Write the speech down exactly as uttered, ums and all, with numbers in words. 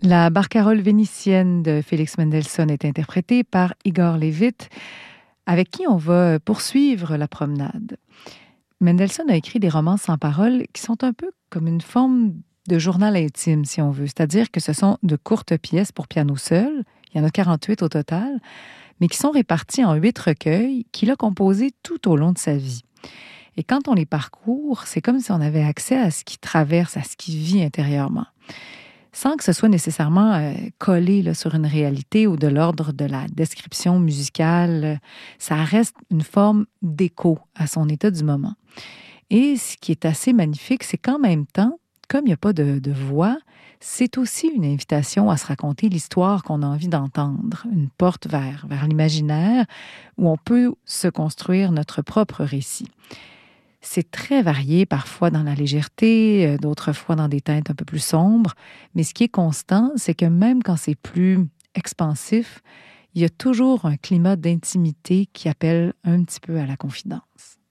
La barcarolle vénitienne de Félix Mendelssohn est interprétée par Igor Levit, avec qui on va poursuivre la promenade. Mendelssohn a écrit des romans sans paroles qui sont un peu comme une forme de journal intime, si on veut. C'est-à-dire que ce sont de courtes pièces pour piano seul, il y en a quarante-huit au total, mais qui sont réparties en huit recueils qu'il a composés tout au long de sa vie. Et quand on les parcourt, c'est comme si on avait accès à ce qu'il traverse, à ce qu'il vit intérieurement, sans que ce soit nécessairement euh, collé là, sur une réalité ou de l'ordre de la description musicale. Ça reste une forme d'écho à son état du moment. Et ce qui est assez magnifique, c'est qu'en même temps, comme il n'y a pas de, de voix, c'est aussi une invitation à se raconter l'histoire qu'on a envie d'entendre, une porte vers, vers l'imaginaire où on peut se construire notre propre récit. C'est très varié, parfois dans la légèreté, d'autres fois dans des teintes un peu plus sombres. Mais ce qui est constant, c'est que même quand c'est plus expansif, il y a toujours un climat d'intimité qui appelle un petit peu à la confidence.